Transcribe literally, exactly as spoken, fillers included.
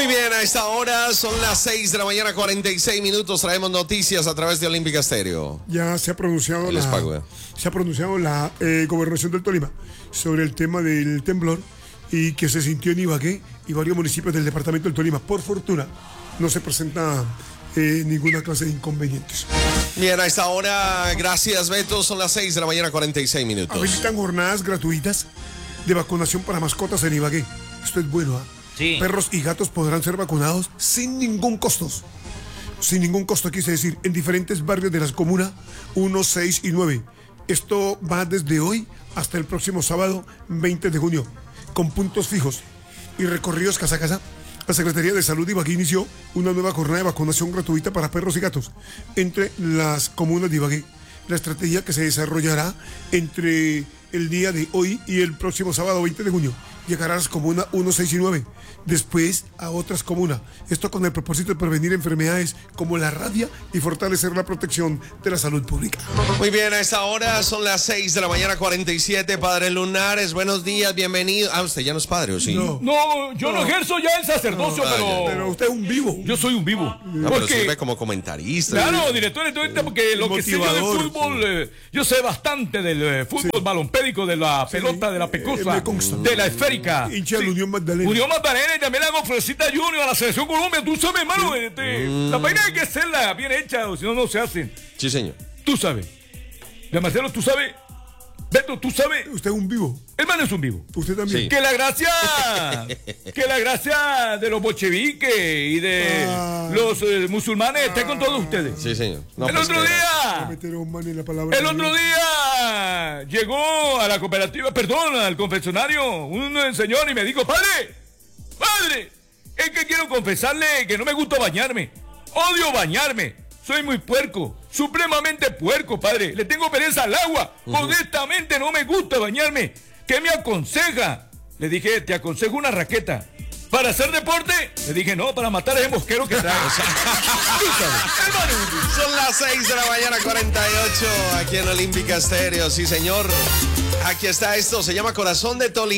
Muy bien, a esta hora son las seis de la mañana, cuarenta y seis minutos. Traemos noticias a través de Olímpica Estéreo. Ya se ha pronunciado Les la, pago, eh. se ha pronunciado la eh, Gobernación del Tolima sobre el tema del temblor y que se sintió en Ibagué y varios municipios del departamento del Tolima. Por fortuna, no se presenta eh, ninguna clase de inconvenientes. Bien, a esta hora, gracias Beto, son las seis de la mañana, cuarenta y seis minutos. Habilitan jornadas gratuitas de vacunación para mascotas en Ibagué. Esto es bueno, ¿ah? ¿eh? Sí. Perros y gatos podrán ser vacunados sin ningún costo. Sin ningún costo, quise decir, en diferentes barrios de las comunas uno, seis y nueve. Esto va desde hoy hasta el próximo sábado, veinte de junio, con puntos fijos y recorridos casa a casa. La Secretaría de Salud de Ibagué inició una nueva jornada de vacunación gratuita para perros y gatos entre las comunas de Ibagué. La estrategia que se desarrollará entre el día de hoy y el próximo sábado veinte de junio llegará a las comunas uno, seis y nueve, después a otras comunas. Esto con el propósito de prevenir enfermedades como la rabia y fortalecer la protección de la salud pública. Muy bien, a esta hora son las seis de la mañana, cuarenta y siete. Padre Lunares, buenos días, bienvenido. Ah, usted ya no es padre, ¿o sí? No. No, yo no, no ejerzo ya el sacerdocio, no, pero... Pero usted es un vivo. Yo soy un vivo. No, pero sirve como comentarista. Claro, director, entonces, porque lo que sé yo de fútbol, sí. eh, yo sé bastante del eh, fútbol sí. balompédico, de la sí. pelota, de la pecosa, eh, de la esférica. Hincha de sí. Unión Magdalena. Unión Magdalena y también la Fresita Junior a la Selección Colombia. Tú sabes, hermano, sí. este, mm. la vaina hay que hacerla bien hecha, o si no, no se hace. Sí, señor. Tú sabes. De Marcelo, tú sabes. Beto, tú sabes. Usted es un vivo. Hermano es un vivo. Usted también. Sí. Que la gracia, que la gracia de los bolcheviques y de ah. los eh, musulmanes ah. esté con todos ustedes. Sí, señor. No, el pues otro día, en la palabra el otro día llegó a la cooperativa, perdón, al confesionario, un señor y me dijo, padre, padre, es que quiero confesarle que no me gusta bañarme. Odio bañarme. Soy muy puerco, supremamente puerco, padre. Le tengo pereza al agua. Uh-huh. Honestamente no me gusta bañarme. ¿Qué me aconseja? Le dije, te aconsejo una raqueta. ¿Para hacer deporte? Le dije, no, para matar a ese mosquero que trae. Son las seis de la mañana, cuarenta y ocho, aquí en Olímpica Estéreo. Sí, señor. Aquí está esto, se llama Corazón de Tolima.